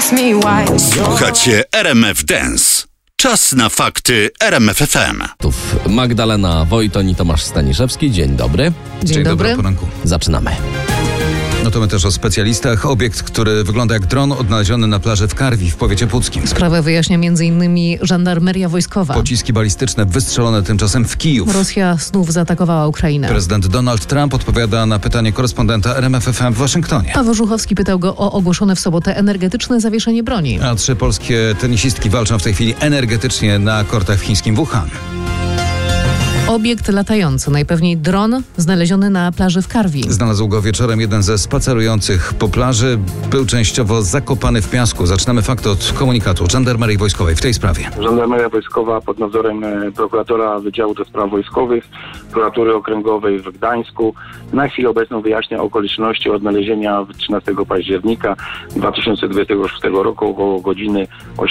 Słuchacie RMF Dance. Czas na fakty RMF FM. Magdalena Wojton i Tomasz Staniszewski. Dzień dobry. Dzień dobry. Poranku. Zaczynamy. No to my też o specjalistach. Obiekt, który wygląda jak dron, odnaleziony na plaży w Karwi w powiecie puckim. Sprawę wyjaśnia m.in. żandarmeria wojskowa. Pociski balistyczne wystrzelone tymczasem w Kijów. Rosja znów zaatakowała Ukrainę. Prezydent Donald Trump odpowiada na pytanie korespondenta RMF FM w Waszyngtonie. Paweł Żuchowski pytał go o ogłoszone w sobotę energetyczne zawieszenie broni. A 3 polskie tenisistki walczą w tej chwili energetycznie na kortach w chińskim Wuhan. Obiekt latający, najpewniej dron, znaleziony na plaży w Karwi. Znalazł go wieczorem jeden ze spacerujących po plaży. Był częściowo zakopany w piasku. Zaczynamy fakt od komunikatu Żandarmerii Wojskowej w tej sprawie. Żandarmeria Wojskowa pod nadzorem prokuratora Wydziału do Spraw Wojskowych, prokuratury okręgowej w Gdańsku na chwilę obecną wyjaśnia okoliczności odnalezienia 13 października 2026 roku około godziny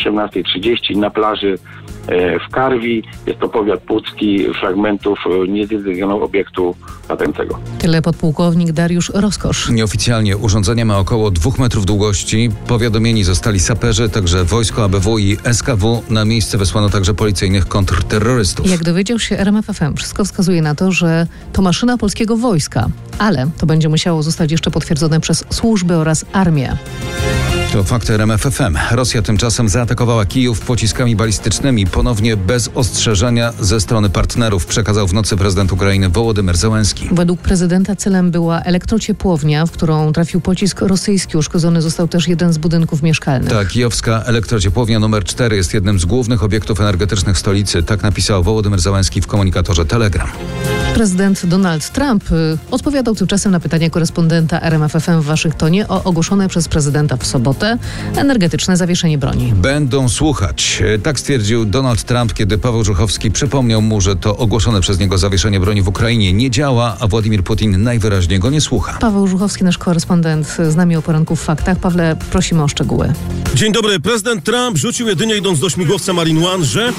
18:30 na plaży w Karwi. Jest to powiat pucki, fragmentów niezidentyfikowanego obiektu latającego. Tyle podpułkownik Dariusz Roskosz. Nieoficjalnie urządzenie ma około 2 metrów długości. Powiadomieni zostali saperzy, także wojsko ABW i SKW. Na miejsce wysłano także policyjnych kontrterrorystów. Jak dowiedział się RMF FM, wszystko wskazuje na to, że to maszyna polskiego wojska. Ale to będzie musiało zostać jeszcze potwierdzone przez służby oraz armię. To fakty RMF FM. Rosja tymczasem zaatakowała Kijów pociskami balistycznymi, ponownie bez ostrzeżenia ze strony partnerów, przekazał w nocy prezydent Ukrainy Wołodymyr Zełenski. Według prezydenta celem była elektrociepłownia, w którą trafił pocisk rosyjski. Uszkodzony został też jeden z budynków mieszkalnych. Ta kijowska elektrociepłownia numer 4 jest jednym z głównych obiektów energetycznych stolicy. Tak napisał Wołodymyr Zełenski w komunikatorze Telegram. Prezydent Donald Trump odpowiadał tymczasem na pytanie korespondenta RMF FM w Waszyngtonie o ogłoszone przez prezydenta w sobotę energetyczne zawieszenie broni. Będą słuchać. Tak stwierdził Donald Trump, kiedy Paweł Żuchowski przypomniał mu, że to ogłoszone przez niego zawieszenie broni w Ukrainie nie działa, a Władimir Putin najwyraźniej go nie słucha. Paweł Żuchowski, nasz korespondent z nami o poranku w faktach. Pawle, prosimy o szczegóły. Dzień dobry. Prezydent Trump rzucił jedynie idąc do śmigłowca Marine One, że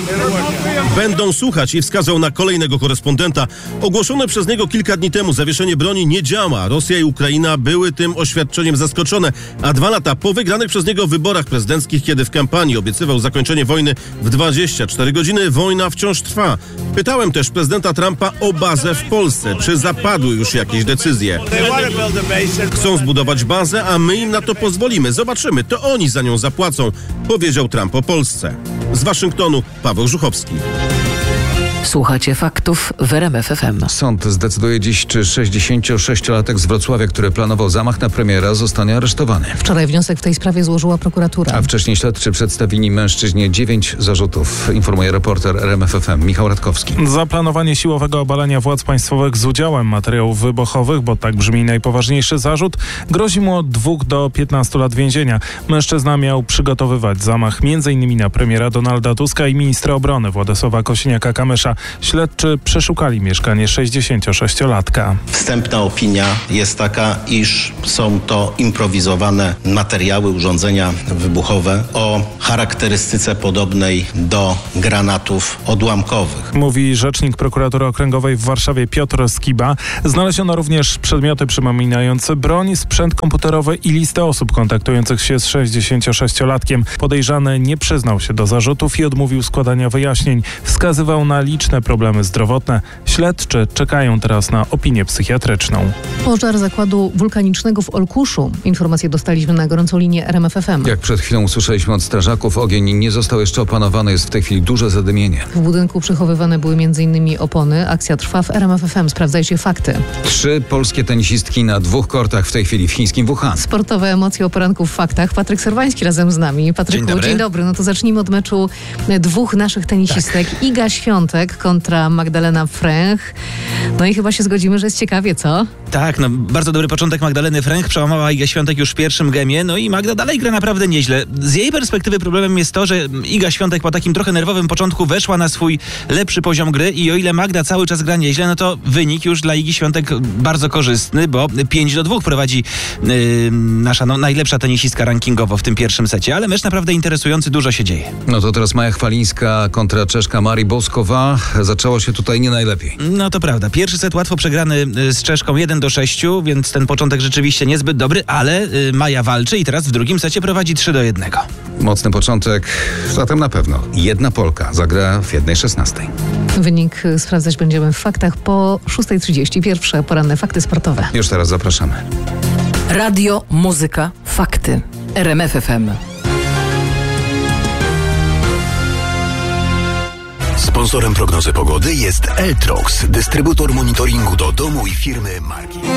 będą słuchać i wskazał na kolejnego korespondenta. Ogłoszone przez niego kilka dni temu zawieszenie broni nie działa. Rosja i Ukraina były tym oświadczeniem zaskoczone, a 2 lata po wygranych przez niego wyborach prezydenckich, kiedy w kampanii obiecywał zakończenie wojny w 24 godziny, wojna wciąż trwa. Pytałem też prezydenta Trumpa o bazę w Polsce. Czy zapadły już jakieś decyzje? Chcą zbudować bazę, a my im na to pozwolimy. Zobaczymy, to oni za nią zapłacą, powiedział Trump o Polsce. Z Waszyngtonu Paweł Żuchowski. Słuchacie faktów w RMF FM. Sąd zdecyduje dziś, czy 66-latek z Wrocławia, który planował zamach na premiera, zostanie aresztowany. Wczoraj wniosek w tej sprawie złożyła prokuratura. A wcześniej śledczy przedstawili mężczyźnie 9 zarzutów, informuje reporter RMF FM Michał Radkowski. Zaplanowanie siłowego obalania władz państwowych z udziałem materiałów wybuchowych, bo tak brzmi najpoważniejszy zarzut, grozi mu od 2 do 15 lat więzienia. Mężczyzna miał przygotowywać zamach m.in. na premiera Donalda Tuska i ministra obrony Władysława Kosiniaka-Kamysza. Śledczy przeszukali mieszkanie 66-latka. Wstępna opinia jest taka, iż są to improwizowane materiały, urządzenia wybuchowe o charakterystyce podobnej do granatów odłamkowych. Mówi rzecznik prokuratury okręgowej w Warszawie Piotr Skiba. Znaleziono również przedmioty przypominające broń, sprzęt komputerowy i listę osób kontaktujących się z 66-latkiem. Podejrzany nie przyznał się do zarzutów i odmówił składania wyjaśnień. Wskazywał na liczne problemy zdrowotne. Śledczy czekają teraz na opinię psychiatryczną. Pożar zakładu wulkanicznego w Olkuszu. Informacje dostaliśmy na gorącą linię RMF FM. Jak przed chwilą usłyszeliśmy od strażaków, ogień nie został jeszcze opanowany, jest w tej chwili duże zadymienie. W budynku przechowywane były m.in. opony. Akcja trwa w RMF FM. Sprawdzajcie fakty. 3 polskie tenisistki na 2 kortach w tej chwili w chińskim Wuhan. Sportowe emocje o poranku w faktach. Patryk Serwański razem z nami. Patryku, dzień dobry. No to zacznijmy od meczu 2 naszych tenisistek. Tak. Iga Świątek kontra Magdalena Fręch. No i chyba się zgodzimy, że jest ciekawie, co? Tak, no bardzo dobry początek Magdaleny Fręch. Przełamała Igę Świątek już w pierwszym gemie. No i Magda dalej gra naprawdę nieźle. Z jej perspektywy problemem jest to, że Iga Świątek po takim trochę nerwowym początku weszła na swój lepszy poziom gry i o ile Magda cały czas gra nieźle, no to wynik już dla Igi Świątek bardzo korzystny, bo 5-2 prowadzi nasza najlepsza tenisistka rankingowo w tym pierwszym secie. Ale mecz naprawdę interesujący, dużo się dzieje. No to teraz Maja Chwalińska kontra Czeszka Mari Boskowa. Zaczęło się tutaj nie najlepiej. No to prawda. Pierwszy set łatwo przegrany z Czeszką 1-2. 1-6, więc ten początek rzeczywiście niezbyt dobry, ale Maja walczy i teraz w drugim secie prowadzi 3-1. Mocny początek, zatem na pewno jedna Polka zagra w 1:16. Wynik sprawdzać będziemy w faktach po 6:30. Pierwsze poranne fakty sportowe. Już teraz zapraszamy. Radio, muzyka, fakty. RMF FM. Sponsorem prognozy pogody jest Eltrox, dystrybutor monitoringu do domu i firmy marki.